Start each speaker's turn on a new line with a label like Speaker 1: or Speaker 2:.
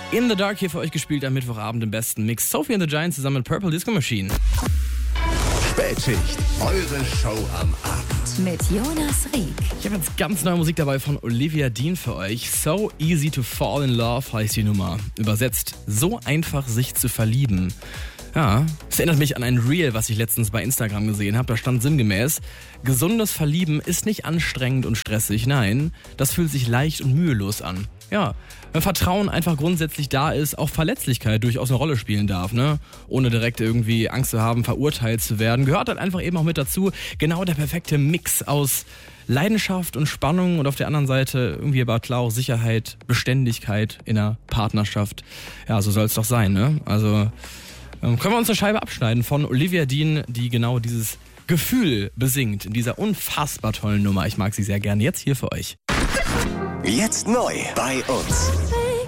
Speaker 1: In the Dark hier für euch gespielt am Mittwochabend im besten Mix. Sophie and the Giants zusammen mit Purple Disco Machine.
Speaker 2: Spätschicht, eure Show am Abend.
Speaker 3: Mit Jonas Rieck.
Speaker 1: Ich habe jetzt ganz neue Musik dabei von Olivia Dean für euch. So Easy to Fall in Love heißt die Nummer. Übersetzt, so einfach sich zu verlieben. Ja, es erinnert mich an ein Reel, was ich letztens bei Instagram gesehen habe. Da stand sinngemäß: Gesundes Verlieben ist nicht anstrengend und stressig. Nein, das fühlt sich leicht und mühelos an. Ja, wenn Vertrauen einfach grundsätzlich da ist, auch Verletzlichkeit durchaus eine Rolle spielen darf, ne? Ohne direkt irgendwie Angst zu haben, verurteilt zu werden, gehört halt einfach eben auch mit dazu. Genau der perfekte Mix aus Leidenschaft und Spannung und auf der anderen Seite irgendwie aber klar auch Sicherheit, Beständigkeit in einer Partnerschaft. Ja, so soll es doch sein, ne? Also können wir uns eine Scheibe abschneiden von Olivia Dean, die genau dieses Gefühl besingt in dieser unfassbar tollen Nummer. Ich mag sie sehr gerne. Jetzt hier für euch.
Speaker 2: Jetzt neu bei uns.